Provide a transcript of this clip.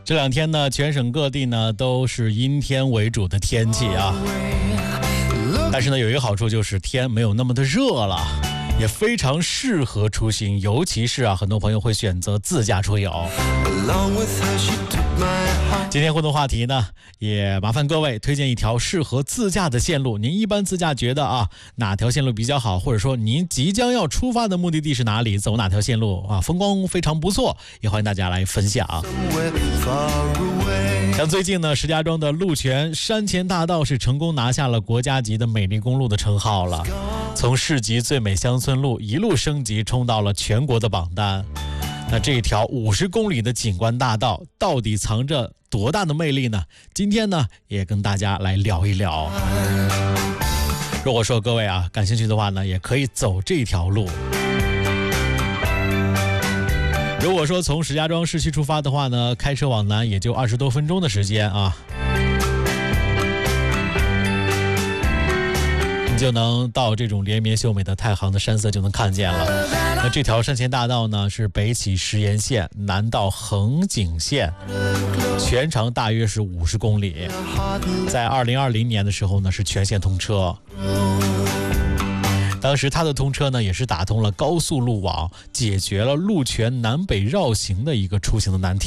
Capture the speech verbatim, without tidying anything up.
这两天呢，全省各地呢都是阴天为主的天气啊。但是呢，有一个好处就是天没有那么的热了，也非常适合出行，尤其是啊，很多朋友会选择自驾出游。今天互动话题呢，也麻烦各位推荐一条适合自驾的线路。您一般自驾觉得啊，哪条线路比较好，或者说您即将要出发的目的地是哪里，走哪条线路啊，风光非常不错，也欢迎大家来分享。像最近呢，石家庄的鹿泉山前大道是成功拿下了国家级的美丽公路的称号了，从市级最美乡村路一路升级，冲到了全国的榜单。那这一条五十公里的景观大道到底藏着多大的魅力呢？今天呢，也跟大家来聊一聊。如果说各位啊感兴趣的话呢，也可以走这条路。如果说从石家庄市区出发的话呢，开车往南也就二十多分钟的时间啊，你就能到这种连绵秀美的太行的山色就能看见了。那这条山前大道呢，是北起石岩县，南到横井县，全长大约是五十公里。在二零二零年的时候呢，是全线通车。当时它的通车呢，也是打通了高速路网，解决了鹿泉南北绕行的一个出行的难题。